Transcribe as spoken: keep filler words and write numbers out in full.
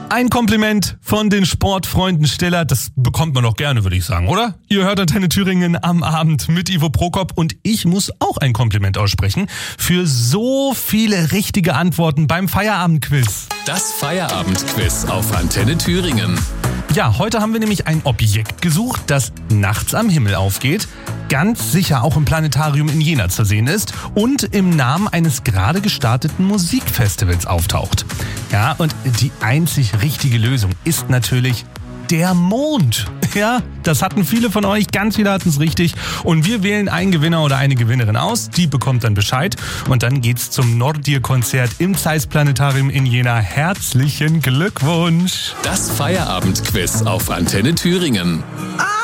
Ein Kompliment von den Sportfreunden Stiller, das bekommt man doch gerne, würde ich sagen, oder? Ihr hört Antenne Thüringen am Abend mit Ivo Prokop und ich muss auch ein Kompliment aussprechen für so viele richtige Antworten beim Feierabendquiz. Das Feierabendquiz auf Antenne Thüringen. Ja, heute haben wir nämlich ein Objekt gesucht, das nachts am Himmel aufgeht, ganz sicher auch im Planetarium in Jena zu sehen ist und im Namen eines gerade gestarteten Musikfestivals auftaucht. Ja, und die einzig richtige Lösung ist natürlich der Mond. Ja, das hatten viele von euch, ganz viele hatten es richtig. Und wir wählen einen Gewinner oder eine Gewinnerin aus, die bekommt dann Bescheid. Und dann geht's zum Nordir-Konzert im Zeiss Planetarium in Jena. Herzlichen Glückwunsch! Das Feierabendquiz auf Antenne Thüringen. Ah!